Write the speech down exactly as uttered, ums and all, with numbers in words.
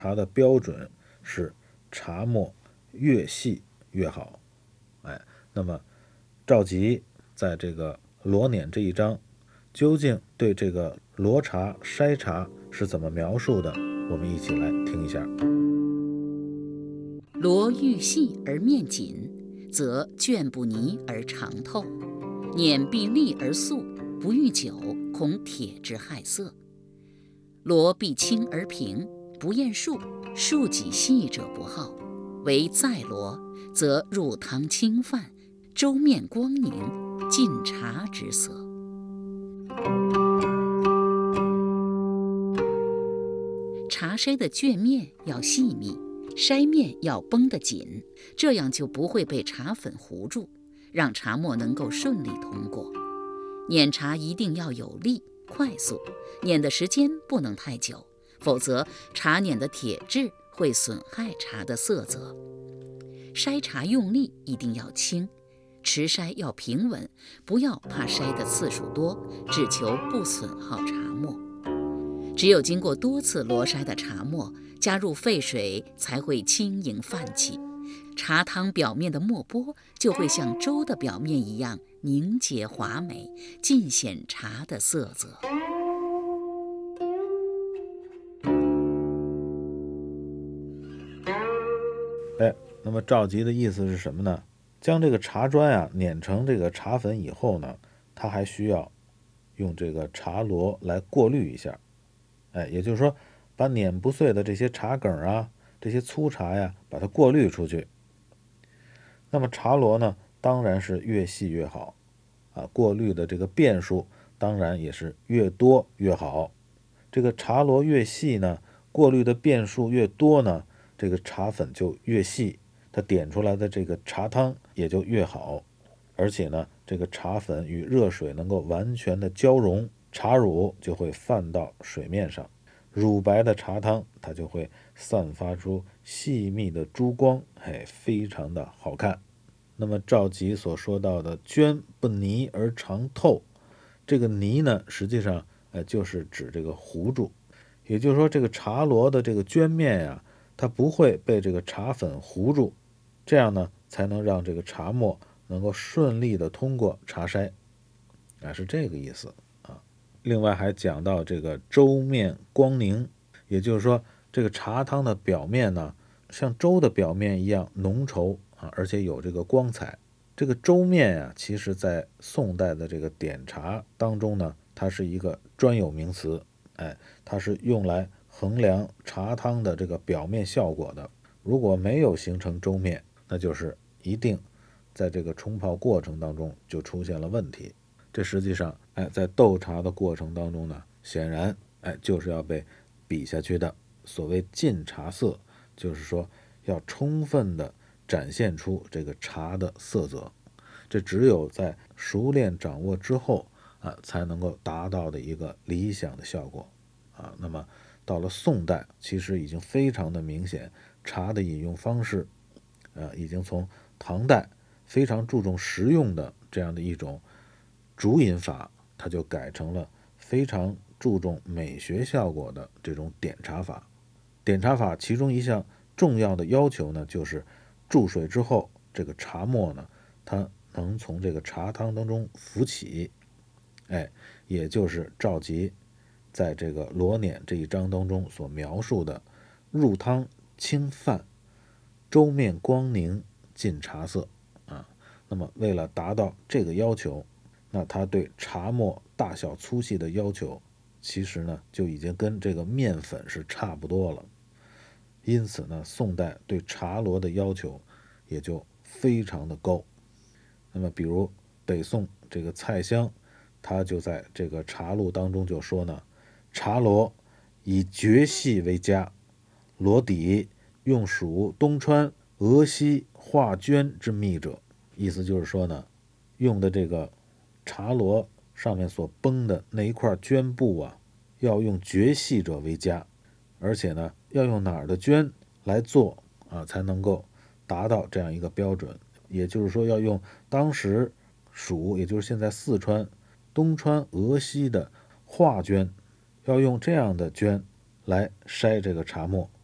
茶的标准是茶末越细越好。哎，那么赵佶在这个罗辇这一章究竟对这个罗茶筛茶是怎么描述的，我们一起来听一下。 罗愈细而面紧，则卷不泥而长透；碾必利而素，不遇久，恐铁之害色。罗必轻而平，不厌数，数己细者不好。唯在罗，则入汤清泛，周面光凝，尽茶之色。茶筛的卷面要细密，筛面要绷得紧，这样就不会被茶粉糊住，让茶沫能够顺利通过。碾茶一定要有力、快速，碾的时间不能太久，否则茶碾的铁质会损害茶的色泽。筛茶用力一定要轻，持筛要平稳，不要怕筛的次数多，只求不损耗茶沫。只有经过多次罗筛的茶沫，加入沸水才会轻盈泛起，茶汤表面的沫波就会像粥的表面一样凝结华美，尽显茶的色泽。 哎，那么赵佶的意思是什么呢？将这个茶砖啊碾成这个茶粉以后呢，它还需要用这个茶螺来过滤一下。哎，也就是说，把碾不碎的这些茶梗啊，这些粗茶呀，把它过滤出去。那么茶螺呢，当然是越细越好啊，过滤的这个遍数当然也是越多越好。这个茶螺越细呢，过滤的遍数越多呢，这个茶粉就越细，它点出来的这个茶汤也就越好。而且呢，这个茶粉与热水能够完全的交融，茶乳就会泛到水面上，乳白的茶汤它就会散发出细密的珠光，哎，非常的好看。那么赵佶所说到的绢不泥而常透，这个泥呢，实际上哎就是指这个糊住，也就是说这个茶螺的这个绢面呀，它不会被这个茶粉糊住，这样呢才能让这个茶沫能够顺利的通过茶筛，啊，是这个意思啊。另外还讲到这个粥面光凝，也就是说这个茶汤的表面呢，像粥的表面一样浓稠啊，而且有这个光彩。这个粥面呀、啊，其实在宋代的这个点茶当中呢，它是一个专有名词，哎，它是用来衡量茶汤的这个表面效果的。如果没有形成粥面，那就是一定在这个冲泡过程当中就出现了问题。这实际上，哎，在斗茶的过程当中呢，显然，哎，就是要被比下去的。所谓尽茶色，就是说要充分的展现出这个茶的色泽。这只有在熟练掌握之后啊，才能够达到的一个理想的效果啊。那么到了宋代，其实已经非常的明显，茶的饮用方式，呃，已经从唐代非常注重实用的这样的一种煮饮法，它就改成了非常注重美学效果的这种点茶法。点茶法其中一项重要的要求呢，就是注水之后，这个茶沫呢，它能从这个茶汤当中浮起，哎，也就是赵佶在这个罗辇这一章当中所描述的入汤清泛，粥面光凝，尽茶色啊。那么为了达到这个要求，那他对茶沫大小粗细的要求，其实呢就已经跟这个面粉是差不多了。因此呢，宋代对茶螺的要求也就非常的高。那么比如北宋这个蔡襄，他就在这个茶录当中就说呢，茶螺以绝细为佳，螺底用属东川、俄西、画绢之密者。意思就是说呢，用的这个茶螺上面所绷的那一块绢布啊，要用绝细者为佳，而且呢，要用哪儿的绢来做啊，才能够达到这样一个标准。也就是说，要用当时蜀，也就是现在四川、东川、俄西的画绢，要用这样的绢来筛这个茶沫